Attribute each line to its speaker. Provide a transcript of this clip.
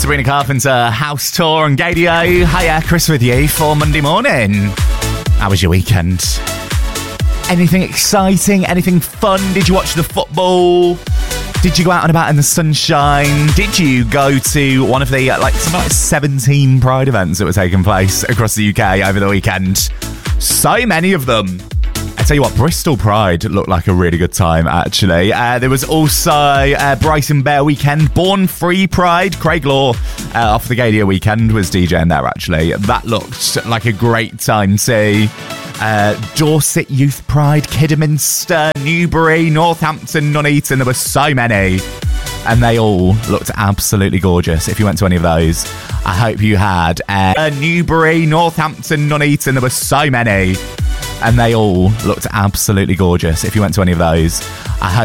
Speaker 1: Sabrina Carpenter, House Tour on Gadio. Hiya, Chris with you for Monday morning. How was your weekend? Anything exciting? Anything fun? Did you watch the football? Did you go out and about in the sunshine? Did you go to one of the something like 17 Pride events that were taking place across the UK over the weekend? So many of them. I tell you what, Bristol Pride looked like a really good time, actually. There was also Brighton Bear Weekend, Born Free Pride. Craig Law off the Gadia Weekend was DJing there, actually. That looked like a great time too. Dorset Youth Pride, Kidderminster, Newbury, Northampton, Nuneaton. There were so many. And they all looked absolutely gorgeous. If you went to any of those, I hope you had. Newbury, Northampton, Nuneaton. There were so many. And they all looked absolutely gorgeous. If you went to any of those, I hope